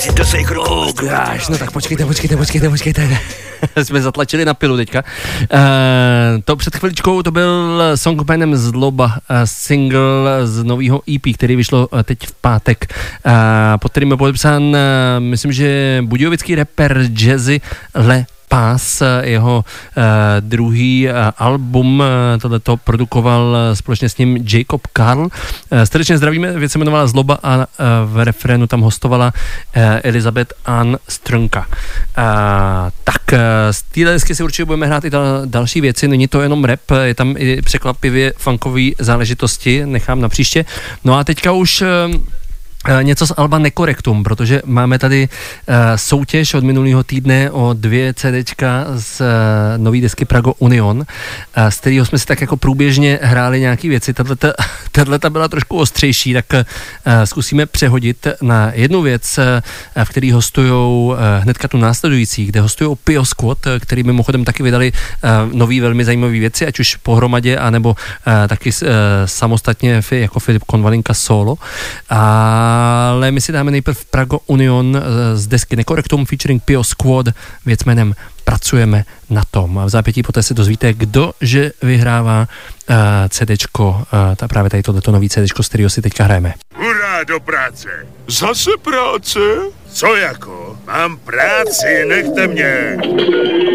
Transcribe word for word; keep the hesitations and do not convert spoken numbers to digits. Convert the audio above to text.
Oh gosh, no tak počkejte, počkejte, počkejte, počkejte. Jsme zatlačili na pilu teďka. Uh, to před chviličkou to byl song jménem Zloba, uh, single z nového E P, který vyšlo uh, teď v pátek, uh, pod kterým je podepsán, uh, myslím, že budějovický rapper Jazzy Le Pás, jeho uh, druhý uh, album, uh, tohleto produkoval uh, společně s ním Jacob Karl. Uh, srdečně zdravíme, věc se jmenovala Zloba a uh, v refrénu tam hostovala uh, Elizabeth Ann Strnka. Uh, tak uh, z téhle desky si určitě budeme hrát i dal, další věci, není to jenom rap, je tam i překvapivě funkové záležitosti, nechám na příště. No a teďka už uh, něco z alba Nekorektum, protože máme tady uh, soutěž od minulého týdne o dvě CDčka z uh, nový desky Prago Union, uh, z kterého jsme si tak jako průběžně hráli nějaký věci. Tato byla trošku ostřejší, tak uh, zkusíme přehodit na jednu věc, uh, v který hostujou uh, hnedka tu následující, kde hostujou Pio Squad, který mimochodem taky vydali uh, nový velmi zajímavé věci, ať už pohromadě, anebo uh, taky uh, samostatně jako Filip Konvalinka solo. A ale my si dáme nejprve Prago Union z desky Nekorektum featuring Pio Squad, věc jménem Pracujeme na tom. A v zápětí poté se dozvíte, kdo že vyhrává uh, CDčko, uh, ta právě tady tohleto nový CDčko, z kterého si teďka hrajeme. Hurá do práce! Zase práce? Co jako? Mám práci, nechte mě!